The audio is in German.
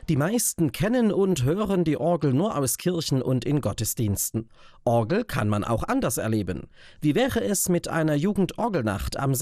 Die meisten kennen und hören die Orgel nur aus Kirchen und in Gottesdiensten. Orgel kann man auch anders erleben. Wie wäre es mit einer Jugendorgelnacht am